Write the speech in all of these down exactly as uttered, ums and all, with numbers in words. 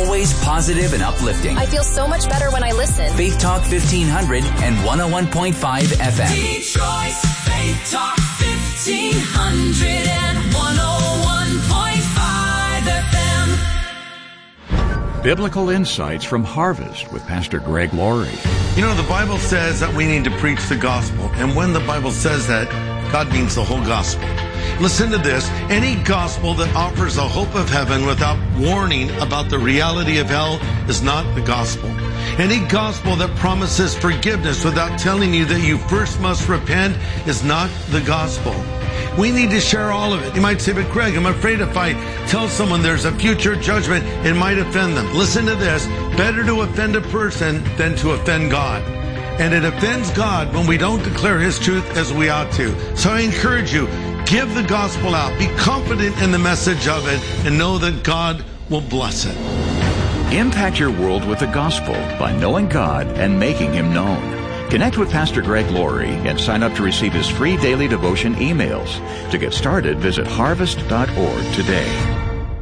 always positive and uplifting. I feel so much better when I listen. Faith Talk fifteen hundred and one oh one point five F M. Detroit's Faith Talk fifteen hundred and one oh one point five F M. Biblical insights from Harvest with Pastor Greg Laurie. You know, the Bible says that we need to preach the gospel. And when the Bible says that, God means the whole gospel. Listen to this. Any gospel that offers a hope of heaven without warning about the reality of hell is not the gospel. Any gospel that promises forgiveness without telling you that you first must repent is not the gospel. We need to share all of it. You might say, but Greg, I'm afraid if I tell someone there's a future judgment, it might offend them. Listen to this. Better to offend a person than to offend God. And it offends God when we don't declare His truth as we ought to. So I encourage you, give the gospel out. Be confident in the message of it and know that God will bless it. Impact your world with the gospel by knowing God and making Him known. Connect with Pastor Greg Laurie and sign up to receive his free daily devotion emails. To get started, visit harvest dot org today.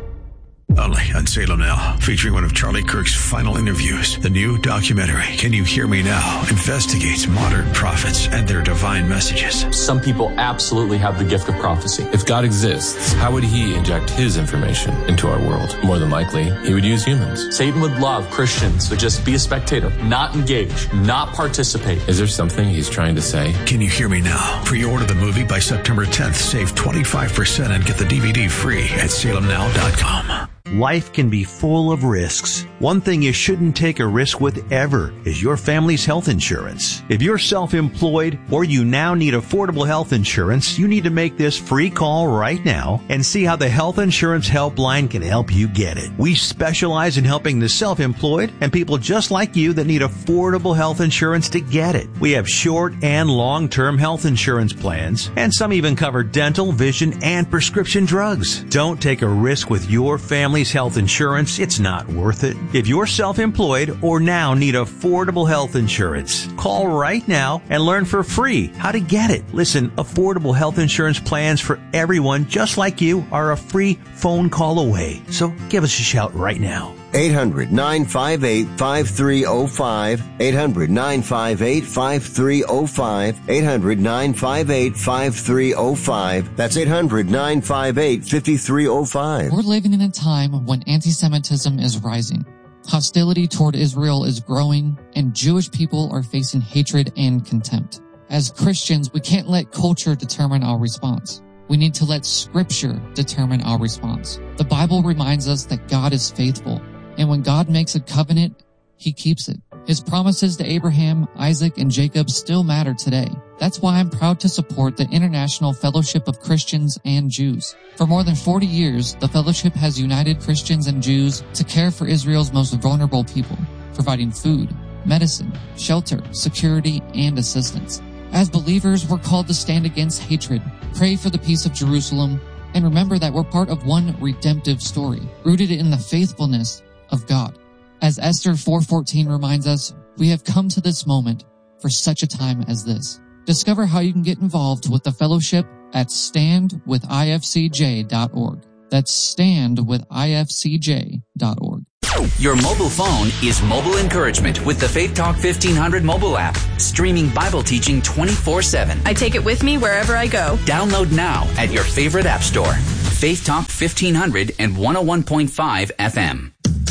Only on Salem Now, featuring one of Charlie Kirk's final interviews. The new documentary, Can You Hear Me Now?, investigates modern prophets and their divine messages. Some people absolutely have the gift of prophecy. If God exists, how would He inject His information into our world? More than likely, He would use humans. Satan would love Christians to just be a spectator, not engage, not participate. Is there something He's trying to say? Can You Hear Me Now? Pre-order the movie by September tenth. Save twenty-five percent and get the D V D free at salem now dot com. Life can be full of risks. One thing you shouldn't take a risk with ever is your family's health insurance. If you're self-employed or you now need affordable health insurance, you need to make this free call right now and see how the Health Insurance Helpline can help you get it. We specialize in helping the self-employed and people just like you that need affordable health insurance to get it. We have short and long-term health insurance plans, and some even cover dental, vision, and prescription drugs. Don't take a risk with your family health insurance. It's not worth it. If you're self-employed or now need affordable health insurance, call right now and learn for free how to get it. Listen, affordable health insurance plans for everyone just like you are a free phone call away. So give us a shout right now. eight hundred nine five eight five three zero five. eight hundred nine five eight five three zero five. eight hundred nine five eight five three zero five. That's eight hundred nine five eight five three zero five. We're living in a time when anti-Semitism is rising. Hostility toward Israel is growing, and Jewish people are facing hatred and contempt. As Christians, we can't let culture determine our response. We need to let Scripture determine our response. The Bible reminds us that God is faithful, and when God makes a covenant, He keeps it. His promises to Abraham, Isaac, and Jacob still matter today. That's why I'm proud to support the International Fellowship of Christians and Jews. For more than forty years, the fellowship has united Christians and Jews to care for Israel's most vulnerable people, providing food, medicine, shelter, security, and assistance. As believers, we're called to stand against hatred, pray for the peace of Jerusalem, and remember that we're part of one redemptive story, rooted in the faithfulness of God. As Esther four fourteen reminds us, we have come to this moment for such a time as this. Discover how you can get involved with the fellowship at stand with I F C J dot org. That's stand with I F C J dot org. Your mobile phone is mobile encouragement with the Faith Talk fifteen hundred mobile app, streaming Bible teaching twenty-four seven. I take it with me wherever I go. Download now at your favorite app store. Faith Talk fifteen hundred and one oh one point five F M.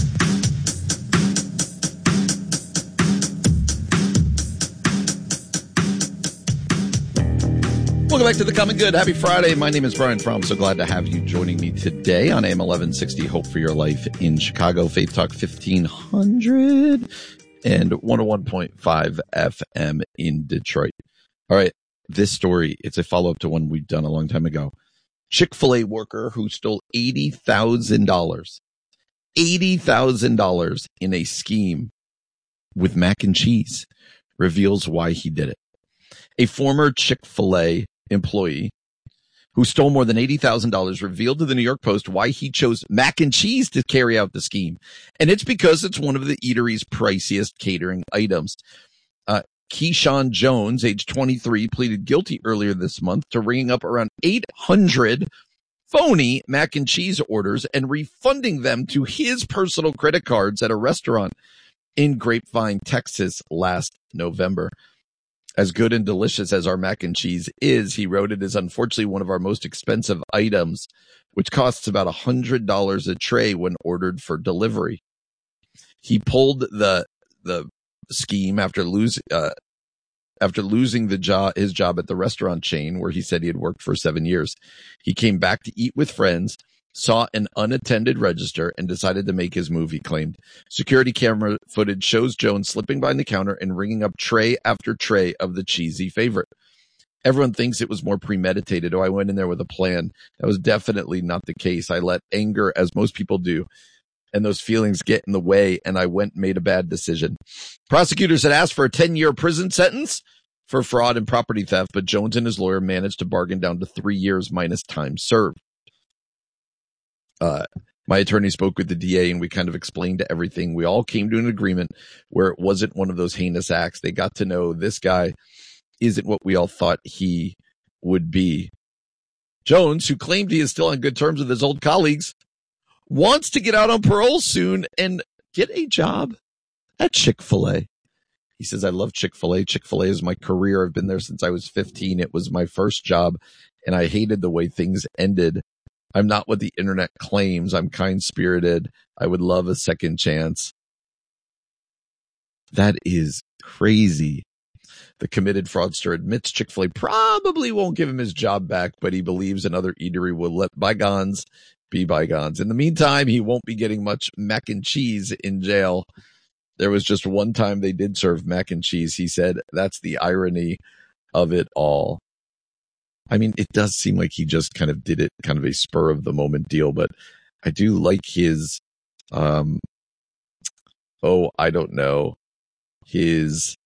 Welcome back to The Common Good. Happy Friday. My name is Brian Fromm. So glad to have you joining me today on A M eleven sixty Hope for Your Life in Chicago, Faith Talk fifteen hundred and one oh one point five F M in Detroit. All right. This story, it's a follow-up to one we've done a long time ago. Chick-fil-A worker who stole eighty thousand dollars, eighty thousand dollars in a scheme with mac and cheese reveals why he did it. A former Chick-fil-A employee who stole more than eighty thousand dollars revealed to the New York Post why he chose mac and cheese to carry out the scheme. And it's because it's one of the eatery's priciest catering items. Uh, Keyshawn Jones, age twenty-three, pleaded guilty earlier this month to ringing up around eight hundred phony mac and cheese orders and refunding them to his personal credit cards at a restaurant in Grapevine, Texas last November. As good and delicious as our mac and cheese is, he wrote, it is unfortunately one of our most expensive items, which costs about one hundred dollars a tray when ordered for delivery. He pulled the the scheme after lose, uh, after losing the job, his job at the restaurant chain where he said he had worked for seven years. He came back to eat with friends, saw an unattended register, and decided to make his move, he claimed. Security camera footage shows Jones slipping behind the counter and ringing up tray after tray of the cheesy favorite. Everyone thinks it was more premeditated. Oh, I went in there with a plan. That was definitely not the case. I let anger, as most people do, and those feelings get in the way, and I went and made a bad decision. Prosecutors had asked for a ten-year prison sentence for fraud and property theft, but Jones and his lawyer managed to bargain down to three years minus time served. Uh, my attorney spoke with the D A, and we kind of explained everything. We all came to an agreement where it wasn't one of those heinous acts. They got to know this guy isn't what we all thought he would be. Jones, who claimed he is still on good terms with his old colleagues, wants to get out on parole soon and get a job at Chick-fil-A. He says, I love Chick-fil-A. Chick-fil-A is my career. I've been there since I was fifteen. It was my first job, and I hated the way things ended. I'm not what the internet claims. I'm kind-spirited. I would love a second chance. That is crazy. The committed fraudster admits Chick-fil-A probably won't give him his job back, but he believes another eatery will let bygones be bygones. In the meantime, he won't be getting much mac and cheese in jail. There was just one time they did serve mac and cheese. He said, that's the irony of it all. I mean, it does seem like he just kind of did it, kind of a spur of the moment deal, but I do like his, um, oh, I don't know, his,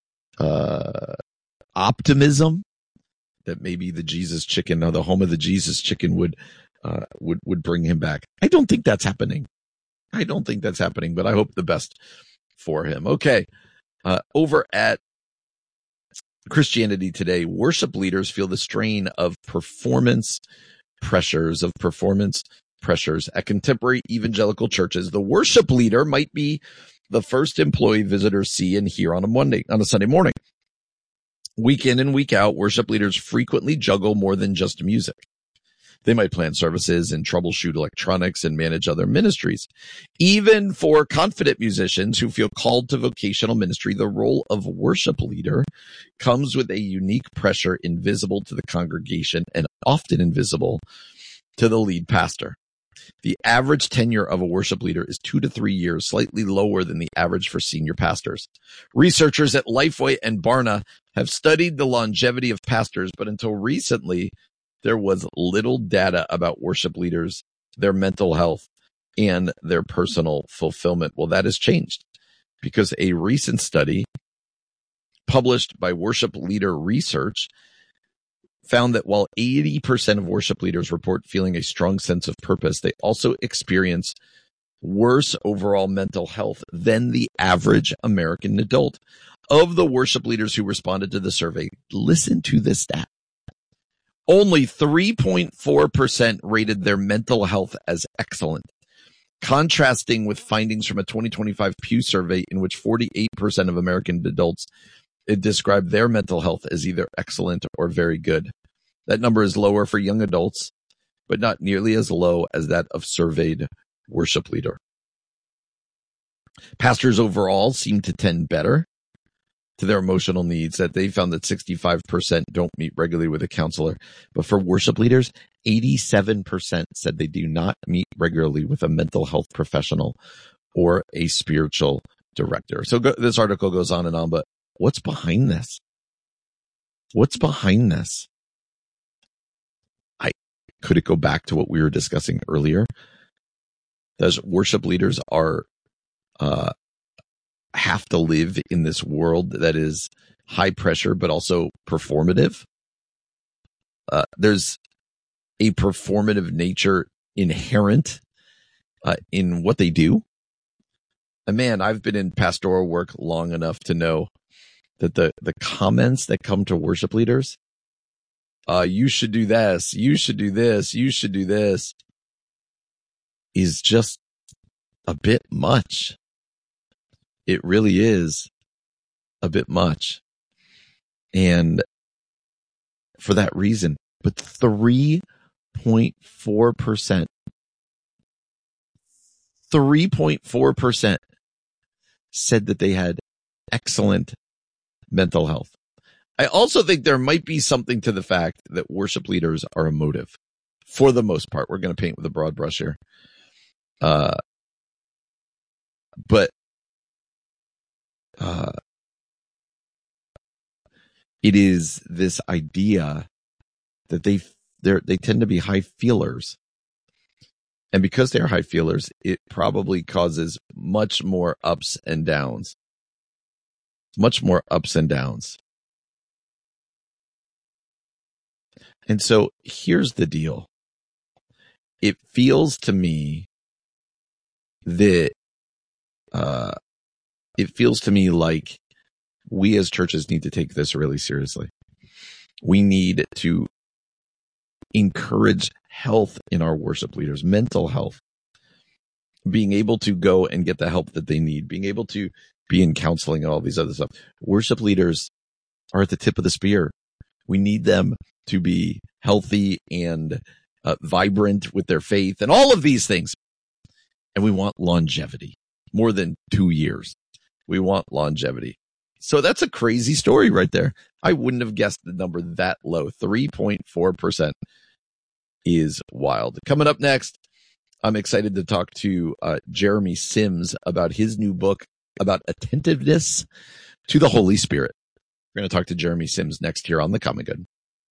uh, optimism that maybe the Jesus Chicken, or the home of the Jesus Chicken would, uh, would, would bring him back. I don't think that's happening. I don't think that's happening, but I hope the best for him. Okay. Uh, over at Christianity Today, worship leaders feel the strain of performance pressures, of performance pressures at contemporary evangelical churches. The worship leader might be the first employee visitors see and hear on a Monday, on a Sunday morning. Week in and week out, worship leaders frequently juggle more than just music. They might plan services and troubleshoot electronics and manage other ministries. Even for confident musicians who feel called to vocational ministry, the role of worship leader comes with a unique pressure invisible to the congregation and often invisible to the lead pastor. The average tenure of a worship leader is two to three years, slightly lower than the average for senior pastors. Researchers at Lifeway and Barna have studied the longevity of pastors, but until recently, there was little data about worship leaders, their mental health, and their personal fulfillment. Well, that has changed because a recent study published by Worship Leader Research found that while eighty percent of worship leaders report feeling a strong sense of purpose, they also experience worse overall mental health than the average American adult. Of the worship leaders who responded to the survey, listen to this stat. Only three point four percent rated their mental health as excellent, contrasting with findings from a twenty twenty-five Pew survey in which forty-eight percent of American adults described their mental health as either excellent or very good. That number is lower for young adults, but not nearly as low as that of surveyed worship leader. Pastors overall seem to tend better to their emotional needs, that they found that sixty-five percent don't meet regularly with a counselor. But for worship leaders, eighty-seven percent said they do not meet regularly with a mental health professional or a spiritual director. So go, this article goes on and on, but what's behind this? What's behind this? I could it go back to what we were discussing earlier? Those worship leaders are, uh, have to live in this world that is high pressure, but also performative. Uh, there's a performative nature inherent uh, in what they do. And man, I've been in pastoral work long enough to know that the, the comments that come to worship leaders uh, you should do this, you should do this, you should do this, is just a bit much. It really is a bit much. And for that reason, but three point four percent, three point four percent said that they had excellent mental health. I also think there might be something to the fact that worship leaders are emotive for the most part. We're going to paint with a broad brush here. Uh, but, uh, it is this idea that they, they're, they tend to be high feelers. And because they're high feelers, it probably causes much more ups and downs. Much more ups and downs. And so here's the deal. It feels to me that, uh, it feels to me like we as churches need to take this really seriously. We need to encourage health in our worship leaders, mental health, being able to go and get the help that they need, being able to be in counseling and all these other stuff. Worship leaders are at the tip of the spear. We need them to be healthy and uh, vibrant with their faith and all of these things. And we want longevity, more than two years. We want longevity. So that's a crazy story right there. I wouldn't have guessed the number that low. three point four percent is wild. Coming up next, I'm excited to talk to uh, Jeremy Sims about his new book about attentiveness to the Holy Spirit. We're going to talk to Jeremy Sims next here on The Common Good.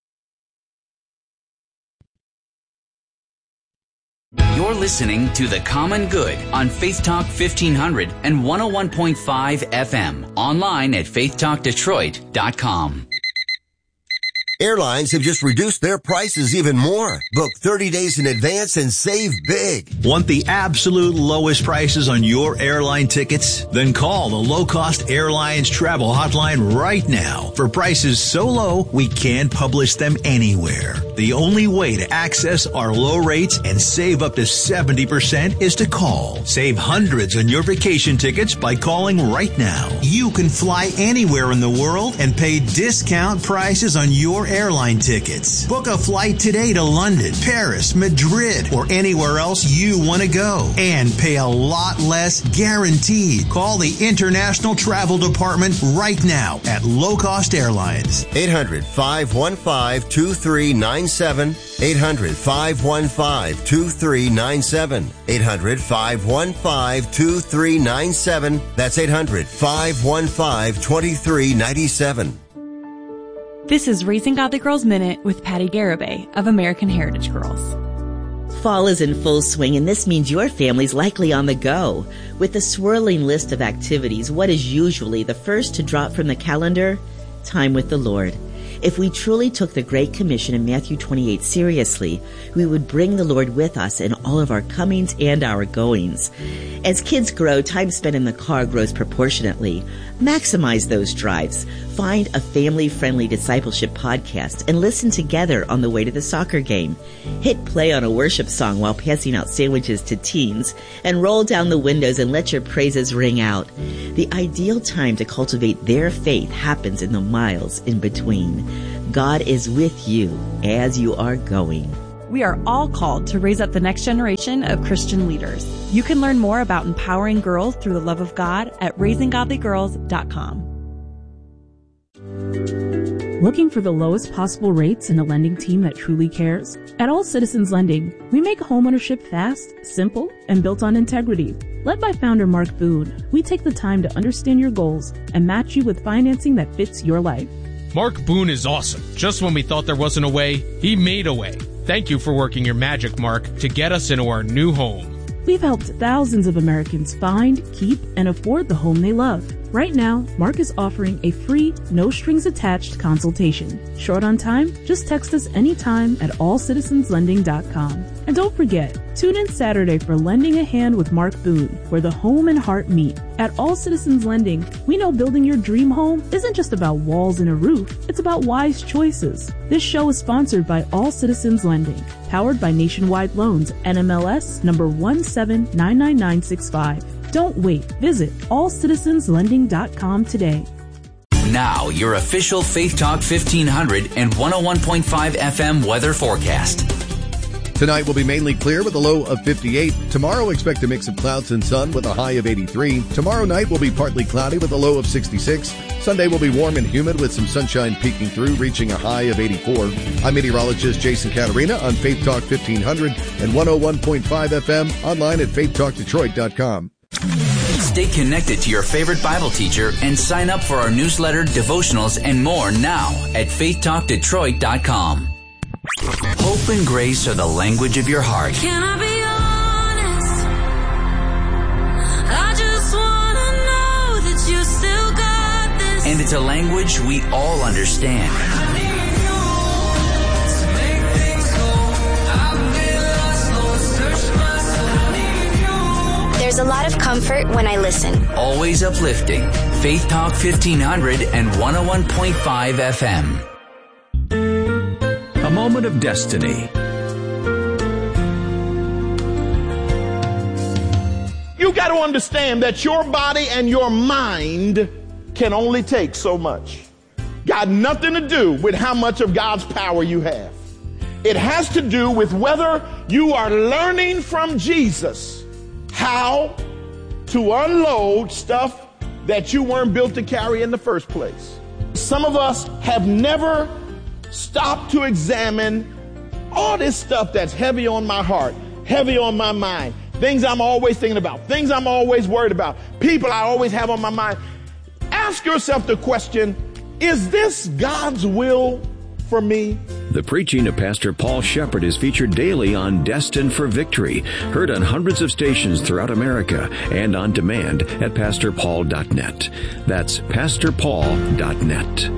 You're listening to The Common Good on Faith Talk fifteen hundred and one oh one point five F M. Online at faith talk detroit dot com. Airlines have just reduced their prices even more. Book thirty days in advance and save big. Want the absolute lowest prices on your airline tickets? Then call the Low Cost Airlines Travel Hotline right now. For prices so low, we can't publish them anywhere. The only way to access our low rates and save up to seventy percent is to call. Save hundreds on your vacation tickets by calling right now. You can fly anywhere in the world and pay discount prices on your airline tickets. Book a flight today to London, Paris, Madrid, or anywhere else you want to go and pay a lot less guaranteed. Call the International Travel Department right now at Low Cost Airlines. eight hundred, five one five, two three nine seven. eight hundred, five one five, two three nine seven. eight hundred, five one five, two three nine seven. That's eight hundred, five one five, two three nine seven. This is Raising Godly Girls Minute with Patty Garibay of American Heritage Girls. Fall is in full swing, and this means your family's likely on the go. With a swirling list of activities, what is usually the first to drop from the calendar? Time with the Lord. If we truly took the Great Commission in Matthew twenty-eight seriously, we would bring the Lord with us in all of our comings and our goings. As kids grow, time spent in the car grows proportionately. Maximize those drives. Find a family-friendly discipleship podcast and listen together on the way to the soccer game. Hit play on a worship song while passing out sandwiches to teens, and roll down the windows and let your praises ring out. The ideal time to cultivate their faith happens in the miles in between. God is with you as you are going. We are all called to raise up the next generation of Christian leaders. You can learn more about empowering girls through the love of God at raising godly girls dot com. Looking for the lowest possible rates and a lending team that truly cares? At All Citizens Lending, we make homeownership fast, simple, and built on integrity. Led by founder Mark Boone, we take the time to understand your goals and match you with financing that fits your life. Mark Boone is awesome. Just when we thought there wasn't a way, he made a way. Thank you for working your magic, Mark, to get us into our new home. We've helped thousands of Americans find, keep, and afford the home they love. Right now, Mark is offering a free, no-strings-attached consultation. Short on time? Just text us anytime at all citizens lending dot com. And don't forget, tune in Saturday for Lending a Hand with Mark Boone, where the home and heart meet. At All Citizens Lending, we know building your dream home isn't just about walls and a roof, it's about wise choices. This show is sponsored by All Citizens Lending, powered by Nationwide Loans, N M L S number one seven nine nine nine six five. Don't wait. Visit all citizens lending dot com today. Now, your official Faith Talk fifteen hundred and one oh one point five F M weather forecast. Tonight will be mainly clear with a low of fifty-eight. Tomorrow, expect a mix of clouds and sun with a high of eighty-three. Tomorrow night will be partly cloudy with a low of sixty-six. Sunday will be warm and humid with some sunshine peeking through, reaching a high of eighty-four. I'm meteorologist Jason Catarina on Faith Talk fifteen hundred and one oh one point five F M, online at faith talk detroit dot com. Stay connected to your favorite Bible teacher and sign up for our newsletter, devotionals, and more now at faith talk detroit dot com. Hope and grace are the language of your heart. Can I be honest? I just want to know that you still got this. And it's a language we all understand. I need you to make things whole. I've been lost, Lord, search my soul. I need you. There's a lot of comfort when I listen. Always uplifting. Faith Talk fifteen hundred and one oh one point five F M. A moment of destiny. You got to understand that your body and your mind can only take so much. Got nothing to do with how much of God's power you have. It has to do with whether you are learning from Jesus how to unload stuff that you weren't built to carry in the first place. Some of us have never stopped to examine all this stuff that's heavy on my heart, heavy on my mind, things I'm always thinking about, things I'm always worried about, people I always have on my mind. Ask yourself the question, is this God's will for me? The preaching of Pastor Paul Shepherd is featured daily on Destined for Victory, heard on hundreds of stations throughout America and on demand at pastor paul dot net. That's pastor paul dot net.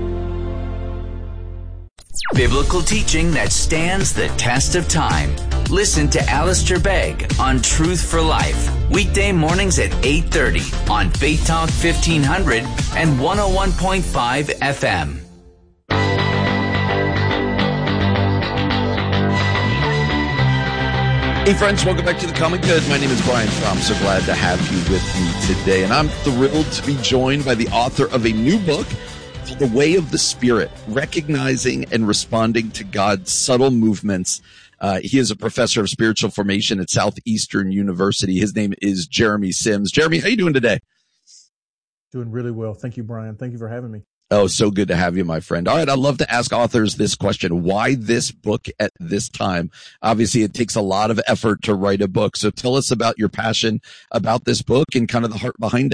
Biblical teaching that stands the test of time. Listen to Alistair Begg on Truth for Life. Weekday mornings at eight thirty on Faith Talk fifteen hundred and one oh one point five F M. Hey friends, welcome back to The Common Good. My name is Brian Fromm. So glad to have you with me today. And I'm thrilled to be joined by the author of a new book, The Way of the Spirit, Recognizing and Responding to God's Subtle Movements. Uh, he is a professor of spiritual formation at Southeastern University. His name is Jeremy Sims. Jeremy, how you doing today? Doing really well. Thank you, Brian. Thank you for having me. Oh, so good to have you, my friend. All right, I'd love to ask authors this question. Why this book at this time? Obviously, it takes a lot of effort to write a book. So tell us about your passion about this book and kind of the heart behind it.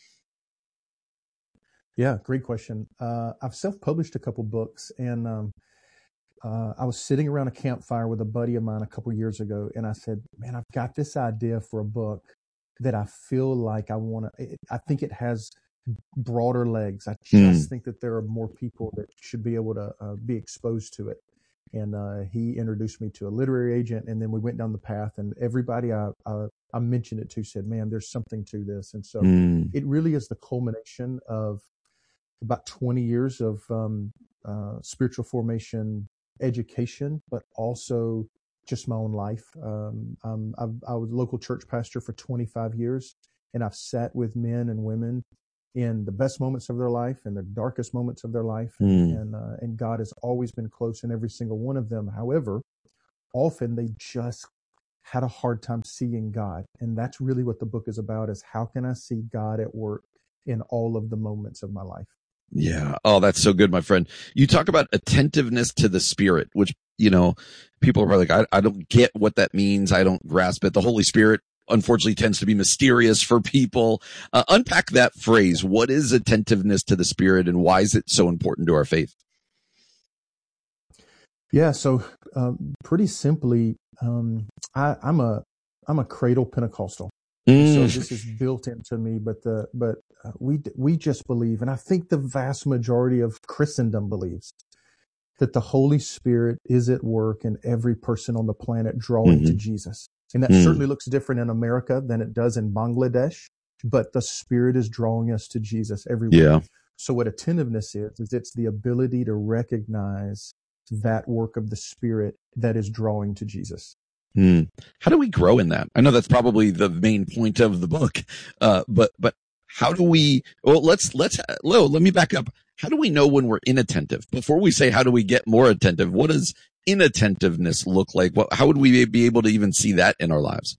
Yeah, great question. Uh, I've self-published a couple books, and um, uh, I was sitting around a campfire with a buddy of mine a couple years ago, and I said, man, I've got this idea for a book that I feel like I want to, I think it has broader legs. I just mm. think that there are more people that should be able to uh, be exposed to it. And uh, he introduced me to a literary agent, and then we went down the path, and everybody I, I, I mentioned it to said, man, there's something to this. And so mm. it really is the culmination of about twenty years of um, uh, spiritual formation education, but also just my own life. Um, um, I've, I was a local church pastor for twenty-five years, and I've sat with men and women in the best moments of their life and the darkest moments of their life. Mm. And, uh, and God has always been close in every single one of them. However, often they just had a hard time seeing God. And that's really what the book is about, is how can I see God at work in all of the moments of my life? Yeah. Oh, that's so good, my friend. You talk about attentiveness to the Spirit, which, you know, people are like, I, I don't get what that means. I don't grasp it. The Holy Spirit, unfortunately, tends to be mysterious for people. Uh, unpack that phrase. What is attentiveness to the Spirit, and why is it so important to our faith? Yeah. So, um, pretty simply, um, I, I'm a, I'm a cradle Pentecostal. Mm. So this is built into me, but the but uh, we we just believe, and I think the vast majority of Christendom believes that the Holy Spirit is at work in every person on the planet, drawing mm-hmm. to Jesus. And that mm. certainly looks different in America than it does in Bangladesh, but the Spirit is drawing us to Jesus everywhere. Yeah. So what attentiveness is, is it's the ability to recognize that work of the Spirit that is drawing to Jesus. Hmm. How do we grow in that? I know that's probably the main point of the book, uh, but but how do we? Well, let's let's Lo, let me back up. How do we know when we're inattentive? Before we say how do we get more attentive, what does inattentiveness look like? What, how would we be able to even see that in our lives?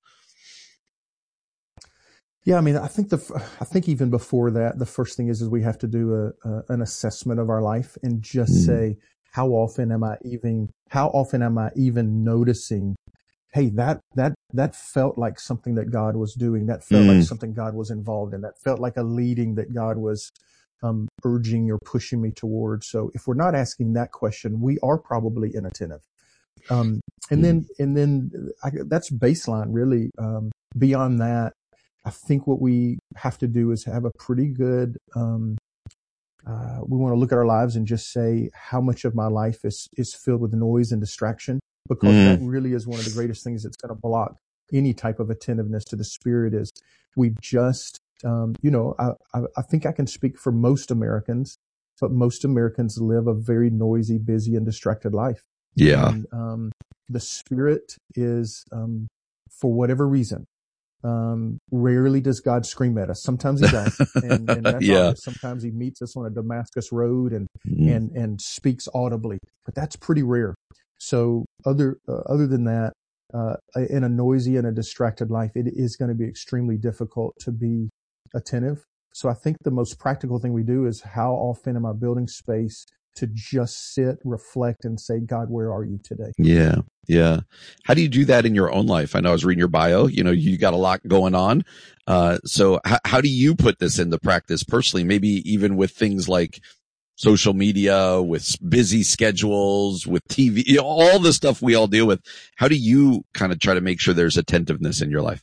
Yeah, I mean, I think the I think even before that, the first thing is is we have to do a, a an assessment of our life and just mm. say, how often am I even how often am I even noticing? Hey, that, that, that felt like something that God was doing. That felt mm. like something God was involved in. That felt like a leading that God was, um, urging or pushing me towards. So if we're not asking that question, we are probably inattentive. Um, and mm. then, and then I, that's baseline really. Um, beyond that, I think what we have to do is have a pretty good, um, uh, we want to look at our lives and just say how much of my life is, is filled with noise and distraction. Because mm. that really is one of the greatest things that's going to block any type of attentiveness to the Spirit is we've just, um, you know, I, I, I think I can speak for most Americans, but most Americans live a very noisy, busy, and distracted life. Yeah. And, um, the Spirit is, um, for whatever reason, um, rarely does God scream at us. Sometimes he does. And, and that's yeah. obvious. Sometimes he meets us on a Damascus road and, mm. and, and speaks audibly, but that's pretty rare. So other, uh, other than that, uh, in a noisy and a distracted life, it is going to be extremely difficult to be attentive. So I think the most practical thing we do is how often am I building space to just sit, reflect, and say, God, where are you today? Yeah. Yeah. How do you do that in your own life? I know I was reading your bio, you know, you got a lot going on. Uh, so how, how do you put this into practice personally? Maybe even with things like social media, with busy schedules, with T V, you know, all the stuff we all deal with. How do you kind of try to make sure there's attentiveness in your life?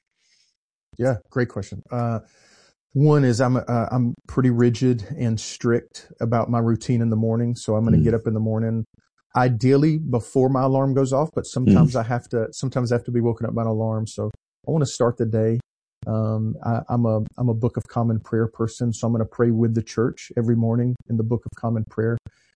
Yeah, great question. Uh, one is I'm, uh, I'm pretty rigid and strict about my routine in the morning. So I'm going to mm. get up in the morning, ideally before my alarm goes off, but sometimes mm. I have to, sometimes I have to be woken up by an alarm. So I want to start the day. Um, I, I'm a, I'm a Book of Common Prayer person, so I'm going to pray with the church every morning in the Book of Common Prayer.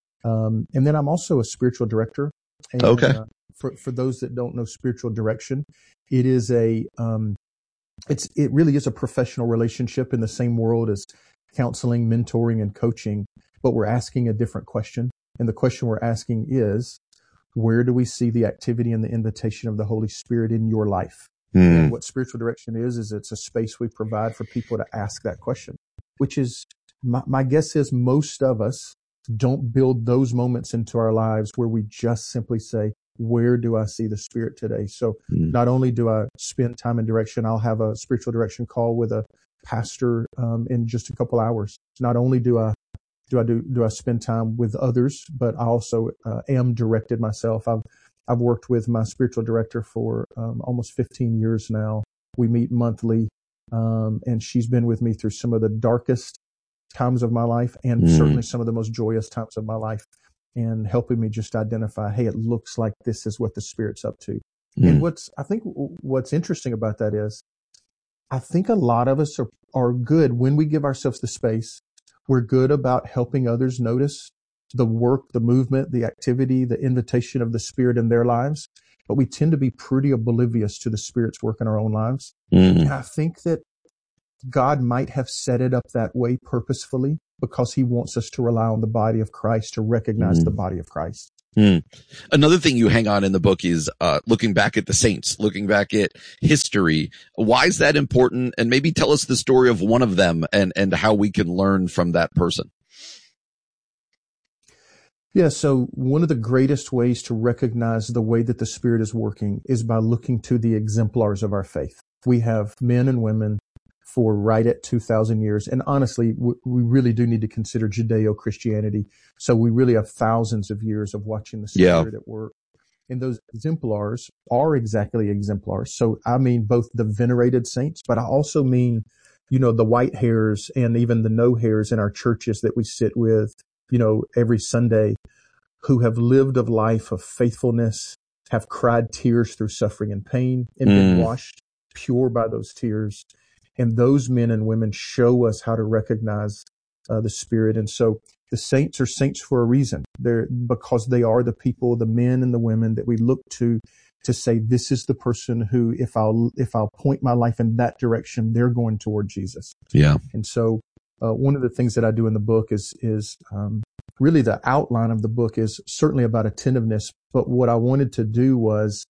Um, and then I'm also a spiritual director. And, okay. Uh, for, for those that don't know spiritual direction, it is a, um, it's, it really is a professional relationship in the same world as counseling, mentoring, and coaching, but we're asking a different question. And the question we're asking is, where do we see the activity and the invitation of the Holy Spirit in your life? Mm. And what spiritual direction is, is it's a space we provide for people to ask that question, which is my, my guess is most of us don't build those moments into our lives where we just simply say, where do I see the Spirit today? So mm. not only do I spend time in direction, I'll have a spiritual direction call with a pastor, um, in just a couple hours. Not only do I, do I do, do I spend time with others, but I also uh, am directed myself. I've I've worked with my spiritual director for um, almost fifteen years now. We meet monthly, um, and she's been with me through some of the darkest times of my life and mm. certainly some of the most joyous times of my life, and helping me just identify, hey, it looks like this is what the Spirit's up to. Mm. And what's, I think what's interesting about that is I think a lot of us are, are good when we give ourselves the space. We're good about helping others notice the work, the movement, the activity, the invitation of the Spirit in their lives. But we tend to be pretty oblivious to the Spirit's work in our own lives. Mm. And I think that God might have set it up that way purposefully because he wants us to rely on the body of Christ to recognize mm. the body of Christ. Mm. Another thing you hang on in the book is uh looking back at the saints, looking back at history. Why is that important? And maybe tell us the story of one of them and, and how we can learn from that person. Yeah, so one of the greatest ways to recognize the way that the Spirit is working is by looking to the exemplars of our faith. We have men and women for right at two thousand years. And honestly, we, we really do need to consider Judeo-Christianity. So we really have thousands of years of watching the Spirit yeah. at work. And those exemplars are exactly exemplars. So I mean both the venerated saints, but I also mean, you know, the white hairs and even the no hairs in our churches that we sit with, you know, every Sunday, who have lived a life of faithfulness, have cried tears through suffering and pain, and mm. been washed pure by those tears. And those men and women show us how to recognize uh, the Spirit. And so the saints are saints for a reason. They're because they are the people, the men and the women that we look to to say, this is the person who, if I'll if I'll point my life in that direction, they're going toward Jesus. Yeah. And so uh, one of the things that I do in the book is is um, really the outline of the book is certainly about attentiveness. But what I wanted to do was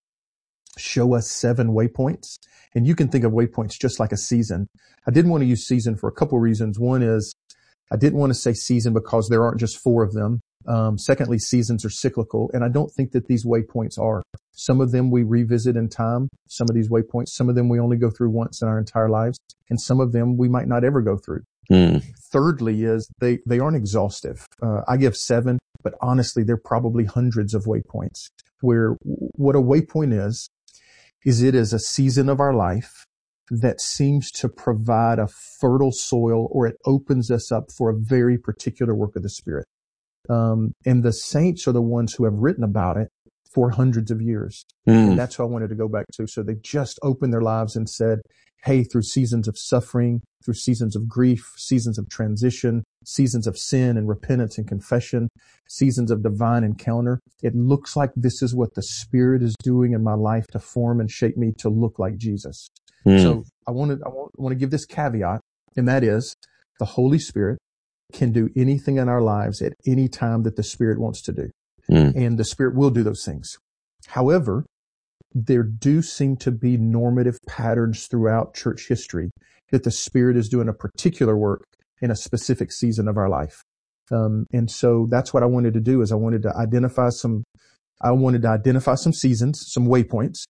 show us seven waypoints. And you can think of waypoints just like a season. I didn't want to use season for a couple of reasons. One is I didn't want to say season because there aren't just four of them. Um, secondly, seasons are cyclical, and I don't think that these waypoints are. Some of them we revisit in time, some of these waypoints, some of them we only go through once in our entire lives, and some of them we might not ever go through. Mm. Thirdly is they, they aren't exhaustive. Uh, I give seven, but honestly, they're probably hundreds of waypoints, where what a waypoint is, is it is a season of our life that seems to provide a fertile soil, or it opens us up for a very particular work of the Spirit. Um, and the saints are the ones who have written about it for hundreds of years. Mm. And that's what I wanted to go back to. So they just opened their lives and said, hey, through seasons of suffering, through seasons of grief, seasons of transition, seasons of sin and repentance and confession, seasons of divine encounter, it looks like this is what the Spirit is doing in my life to form and shape me to look like Jesus. Mm. So I wanted, I want, I want to give this caveat, and that is the Holy Spirit can do anything in our lives at any time that the Spirit wants to do. Mm. And the Spirit will do those things. However, there do seem to be normative patterns throughout church history that the Spirit is doing a particular work in a specific season of our life. Um, and so that's what I wanted to do is I wanted to identify some, I wanted to identify some seasons, some waypoints.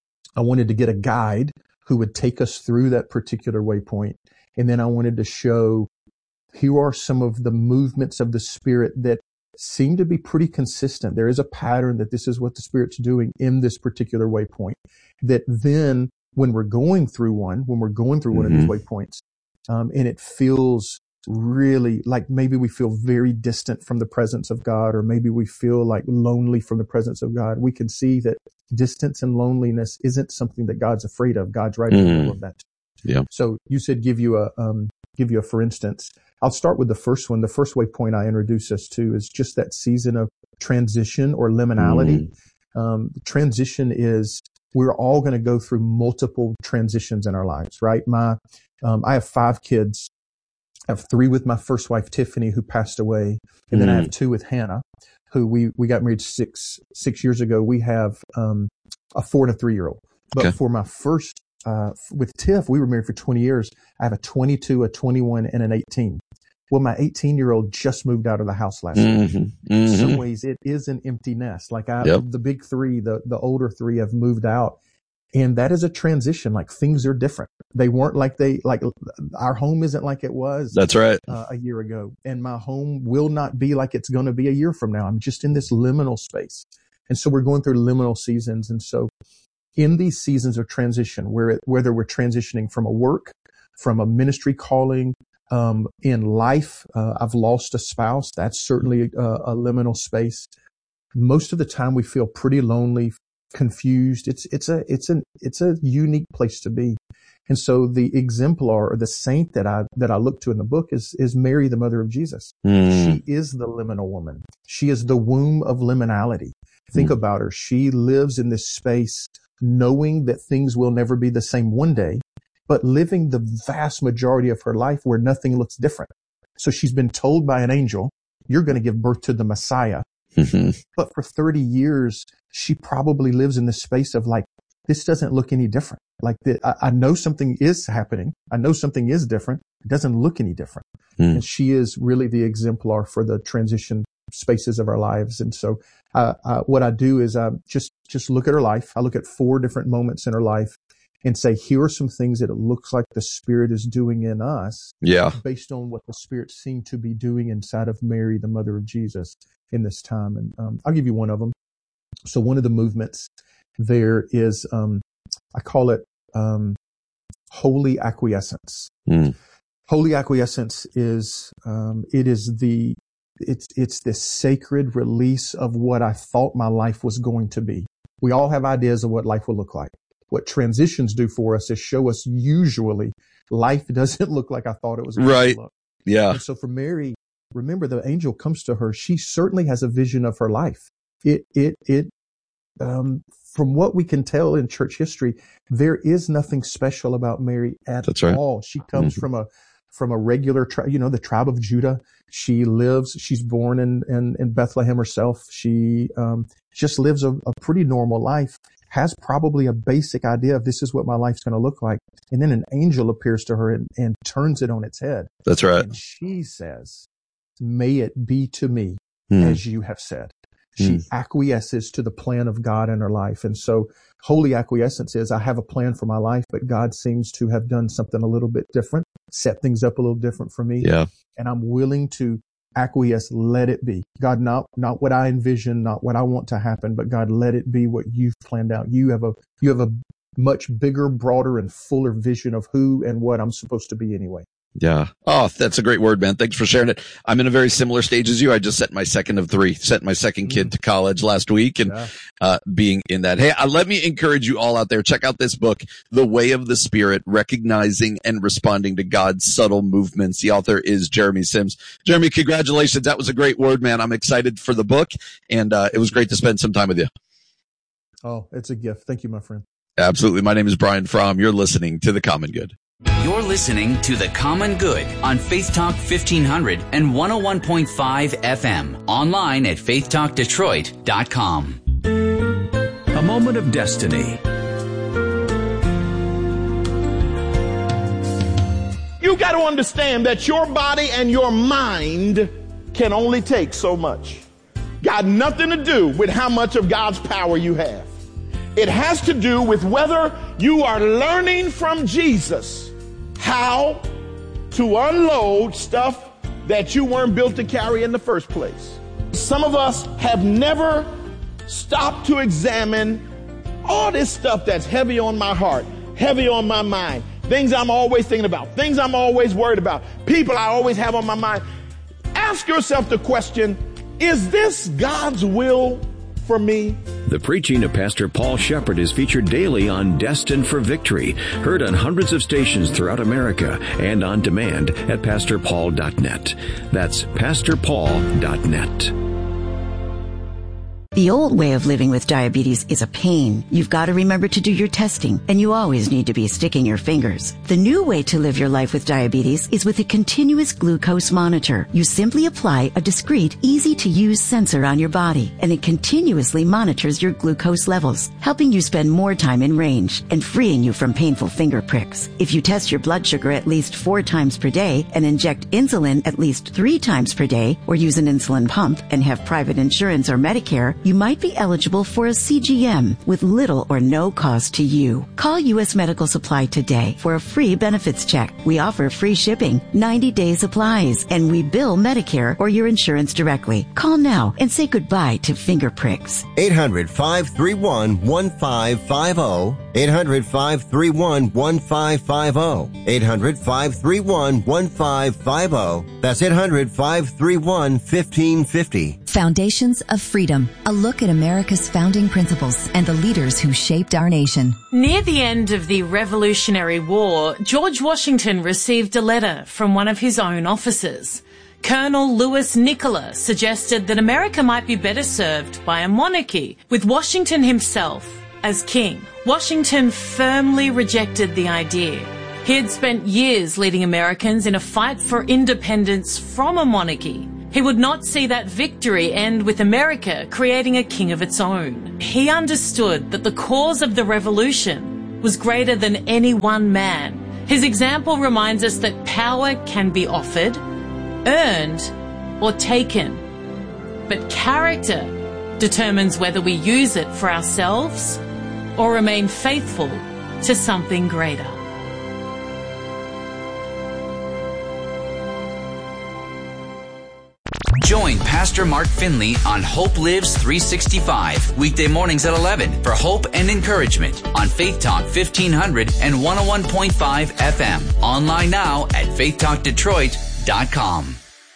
I wanted to get a guide who would take us through that particular waypoint. And then I wanted to show, here are some of the movements of the Spirit that seem to be pretty consistent. There is a pattern that this is what the Spirit's doing in this particular waypoint. That then when we're going through one, when we're going through mm-hmm. one of these waypoints, um, and it feels really like maybe we feel very distant from the presence of God, or maybe we feel like lonely from the presence of God, we can see that distance and loneliness isn't something that God's afraid of. God's right in the middle of that. Yeah. So you said give you a, um, give you a for instance. I'll start with the first one. The first waypoint I introduce us to is just that season of transition or liminality. Mm. Um, transition is, we're all going to go through multiple transitions in our lives, right? My, um, I have five kids. I have three with my first wife, Tiffany, who passed away. And mm. then I have two with Hannah, who we, we got married six, six years ago. We have, um, a four and a three year old. But okay. for my first, uh, with Tiff, we were married for twenty years. I have a twenty-two, a twenty-one, and an eighteen. Well, my eighteen year old just moved out of the house last mm-hmm. week. Mm-hmm. In some ways, it is an empty nest. Like I, yep. the big three, the, the older three have moved out. And that is a transition. Like things are different. They weren't like they, like our home isn't like it was. That's right. Uh, a year ago. And my home will not be like it's going to be a year from now. I'm just in this liminal space. And so we're going through liminal seasons. And so in these seasons of transition, where it, whether we're transitioning from a work, from a ministry calling, um, in life, uh, I've lost a spouse. That's certainly a, a liminal space. Most of the time we feel pretty lonely, confused. It's, it's a, it's an, it's a unique place to be. And so the exemplar or the saint that I, that I look to in the book is, is Mary, the mother of Jesus. Mm. She is the liminal woman. She is the womb of liminality. Think mm. about her. She lives in this space knowing that things will never be the same one day, but living the vast majority of her life where nothing looks different. So she's been told by an angel, you're going to give birth to the Messiah. Mm-hmm. But for thirty years, she probably lives in the space of like, this doesn't look any different. Like the, I, I know something is happening. I know something is different. It doesn't look any different. Mm. And she is really the exemplar for the transition spaces of our lives. And so, uh, uh, what I do is, I just, just look at her life. I look at four different moments in her life and say, here are some things that it looks like the Spirit is doing in us. Yeah. Based on what the Spirit seemed to be doing inside of Mary, the mother of Jesus, in this time. And, um, I'll give you one of them. So one of the movements there is, um, I call it um, holy acquiescence. Mm. Holy acquiescence is um, it is the it's it's this sacred release of what I thought my life was going to be. We all have ideas of what life will look like. What transitions do for us is show us usually life doesn't look like I thought it was going right. to look. Yeah. And so for Mary, remember the angel comes to her. She certainly has a vision of her life. It it it um, from what we can tell in church history, there is nothing special about Mary at That's right. all. She comes mm-hmm. from a from a regular tribe, you know, the tribe of Judah. She lives, she's born in, in, in Bethlehem herself. She, um, just lives a, a pretty normal life, has probably a basic idea of this is what my life's going to look like. And then an angel appears to her and, and turns it on its head. That's right. And she says, may it be to me mm. as you have said. She mm. acquiesces to the plan of God in her life. And so holy acquiescence is I have a plan for my life, but God seems to have done something a little bit different, set things up a little different for me. Yeah. And I'm willing to acquiesce, let it be. God, not, not what I envision, not what I want to happen, but God, let it be what you've planned out. You have a, you have a much bigger, broader, and fuller vision of who and what I'm supposed to be anyway. Yeah. Oh, that's a great word, man. Thanks for sharing it. I'm in a very similar stage as you. I just sent my second of three, sent my second kid to college last week and, yeah. uh, being in that. Hey, uh, let me encourage you all out there. Check out this book, The Way of the Spirit, Recognizing and Responding to God's Subtle Movements. The author is Jeremy Sims. Jeremy, congratulations. That was a great word, man. I'm excited for the book and, uh, it was great to spend some time with you. Oh, it's a gift. Thank you, my friend. Absolutely. My name is Brian Fromm. You're listening to The Common Good. You're listening to The Common Good on Faith Talk fifteen hundred and one oh one point five F M. Online at faith talk detroit dot com. A moment of destiny. You got to understand that your body and your mind can only take so much. Got nothing to do with how much of God's power you have. It has to do with whether you are learning from Jesus how to unload stuff that you weren't built to carry in the first place. Some of us have never stopped to examine all this stuff that's heavy on my heart, heavy on my mind, things I'm always thinking about, things I'm always worried about, people I always have on my mind. Ask yourself the question, is this God's will for me? The preaching of Pastor Paul Shepherd is featured daily on Destined for Victory, heard on hundreds of stations throughout America and on demand at pastor paul dot net. That's pastor paul dot net. The old way of living with diabetes is a pain. You've got to remember to do your testing, and you always need to be sticking your fingers. The new way to live your life with diabetes is with a continuous glucose monitor. You simply apply a discreet, easy-to-use sensor on your body, and it continuously monitors your glucose levels, helping you spend more time in range and freeing you from painful finger pricks. If you test your blood sugar at least four times per day and inject insulin at least three times per day, or use an insulin pump and have private insurance or Medicare, you might be eligible for a C G M with little or no cost to you. Call U S Medical Supply today for a free benefits check. We offer free shipping, ninety day supplies, and we bill Medicare or your insurance directly. Call now and say goodbye to finger pricks. eight hundred, five three one, one five five zero. eight hundred, five three one, one five five zero. eight hundred, five three one, one five five zero. That's eight hundred, five three one, one five five zero. Foundations of Freedom, a look at America's founding principles and the leaders who shaped our nation. Near the end of the Revolutionary War, George Washington received a letter from one of his own officers. Colonel Louis Nicola suggested that America might be better served by a monarchy, with Washington himself as king. Washington firmly rejected the idea. He had spent years leading Americans in a fight for independence from a monarchy. He would not see that victory end with America creating a king of its own. He understood that the cause of the revolution was greater than any one man. His example reminds us that power can be offered, earned, or taken. But character determines whether we use it for ourselves or remain faithful to something greater. Join Pastor Mark Finley on Hope Lives three sixty-five, weekday mornings at eleven for hope and encouragement on Faith Talk fifteen hundred and one oh one point five F M. Online now at faith talk detroit dot com.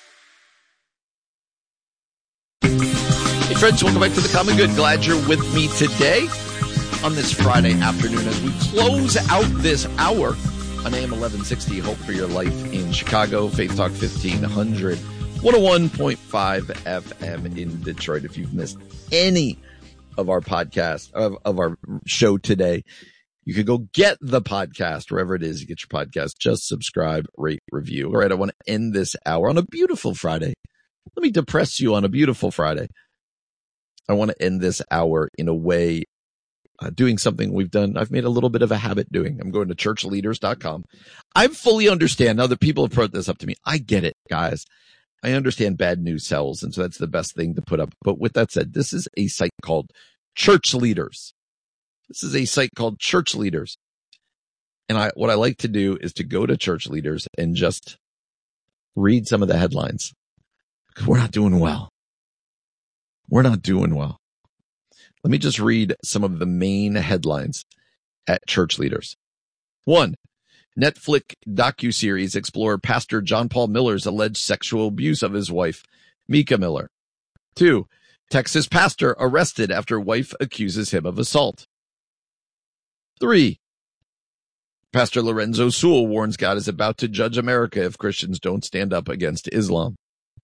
Hey friends, welcome back to The Common Good. Glad you're with me today on this Friday afternoon as we close out this hour on A M eleven sixty, Hope for Your Life in Chicago, Faith Talk fifteen hundred, one oh one point five F M in Detroit. If you've missed any of our podcast, of, of our show today, you could go get the podcast wherever it is you get your podcast. Just subscribe, rate, review. All right, I want to end this hour on a beautiful Friday. Let me depress you on a beautiful Friday. I want to end this hour in a way, uh, doing something we've done. I've made a little bit of a habit doing. I'm going to church leaders dot com. I fully understand now that people have brought this up to me. I get it, guys. I understand bad news sells, and so that's the best thing to put up. But with that said, this is a site called Church Leaders. This is a site called Church Leaders. And I, what I like to do is to go to Church Leaders and just read some of the headlines. Because we're not doing well. We're not doing well. Let me just read some of the main headlines at Church Leaders. One, Netflix docuseries explore Pastor John Paul Miller's alleged sexual abuse of his wife, Mika Miller. Two, Texas pastor arrested after wife accuses him of assault. Three, Pastor Lorenzo Sewell warns God is about to judge America if Christians don't stand up against Islam.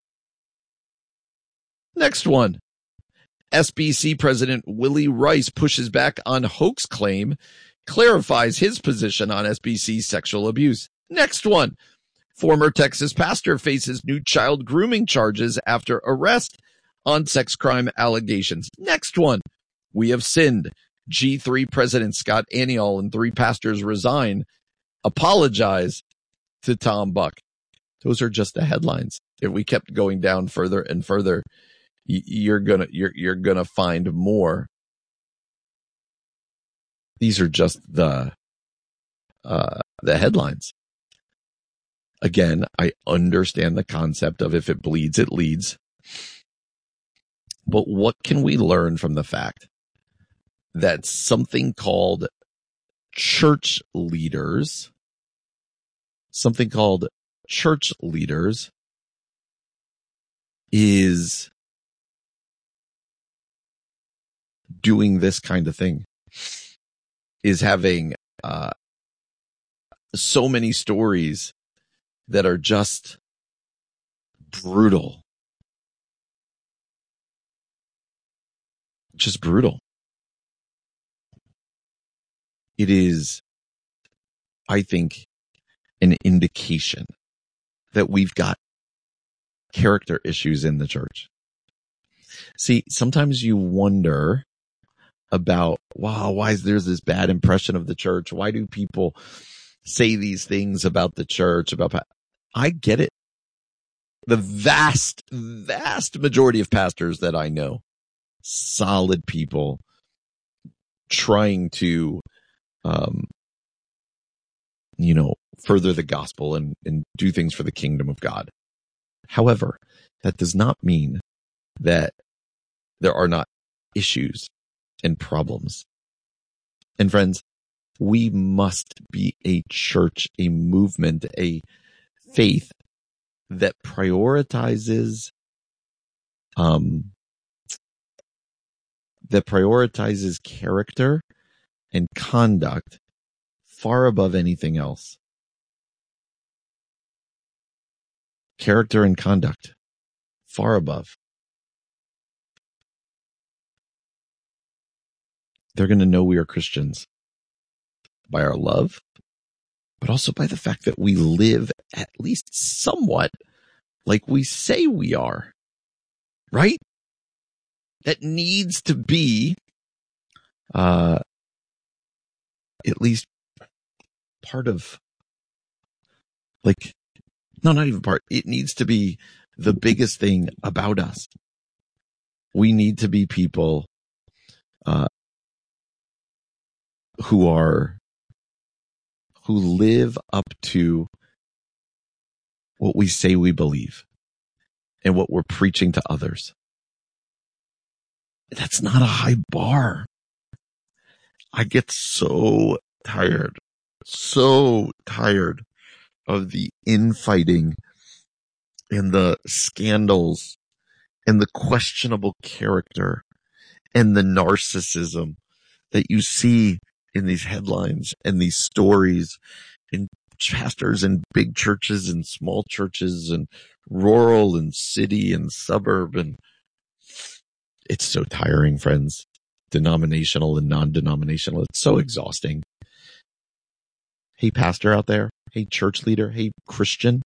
Next one. S B C President Willie Rice pushes back on hoax claim, clarifies his position on S B C sexual abuse. Next one. Former Texas pastor faces new child grooming charges after arrest on sex crime allegations. Next one. We have sinned. G three President Scott Aniol and three pastors resign. Apologize to Tom Buck. Those are just the headlines. If we kept going down further and further, you're gonna you're you're gonna find more. These are just the uh the headlines. Again, I understand the concept of if it bleeds, it leads. But what can we learn from the fact that something called church leaders, something called church leaders is doing this kind of thing, is having uh, so many stories that are just brutal. Just brutal. It is, I think, an indication that we've got character issues in the church. See, sometimes you wonder about, wow, why is there this bad impression of the church? Why do people say these things about the church? About, I get it. The vast, vast majority of pastors that I know, solid people trying to, um, you know, further the gospel and, and do things for the kingdom of God. However, that does not mean that there are not issues and problems. And friends, we must be a church, a movement, a faith that prioritizes, um, that prioritizes character and conduct far above anything else. Character and conduct far above. They're going to know we are Christians by our love, but also by the fact that we live at least somewhat like we say we are, right? That needs to be uh, at least part of, like, no, not even part. It needs to be the biggest thing about us. We need to be people uh, who are, who live up to what we say we believe. and what we're preaching to others. That's not a high bar. I get so tired, so tired of the infighting and the scandals and the questionable character and the narcissism that you see in these headlines and these stories in pastors in big churches and small churches and rural and city and suburb. And it's so tiring, friends. Denominational and non-denominational. It's so exhausting. Hey, pastor out there. Hey, church leader. Hey, Christian.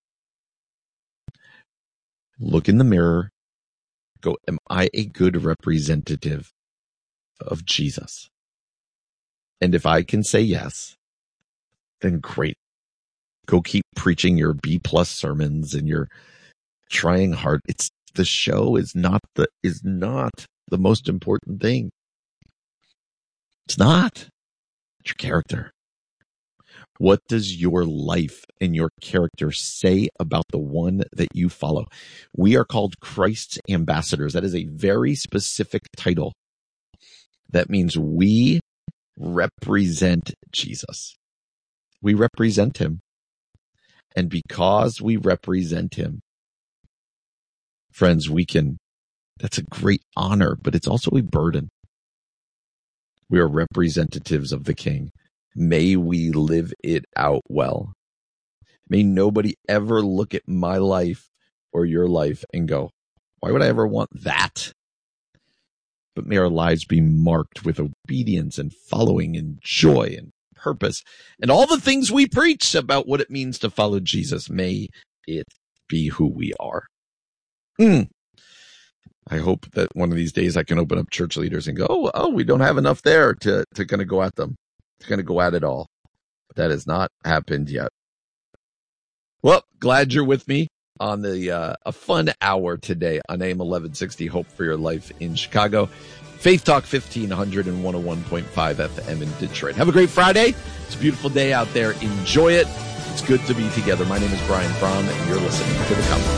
Look in the mirror. Go, am I a good representative of Jesus? And if I can say yes, then great. Go keep preaching your B plus sermons and you're trying hard. It's the show is not the, is not the most important thing. It's not. It's your character. What does your life and your character say about the one that you follow? We are called Christ's ambassadors. That is a very specific title. That means we represent Jesus. We represent him. And because we represent him, friends, we can, that's a great honor, but it's also a burden. We are representatives of the King. May we live it out well. May nobody ever look at my life or your life and go, why would I ever want that? But may our lives be marked with obedience and following and joy and purpose and all the things we preach about what it means to follow Jesus. May it be who we are. Mm. I hope that one of these days I can open up church leaders and go, oh, oh we don't have enough there to, to kind of go at them, to kind of go at it all. But that has not happened yet. Well, glad you're with me on the uh, a fun hour today on A M eleven sixty, Hope for Your Life in Chicago. Faith Talk fifteen hundred and one oh one point five F M in Detroit. Have a great Friday. It's a beautiful day out there. Enjoy it. It's good to be together. My name is Brian Fromm, and you're listening to The Comment.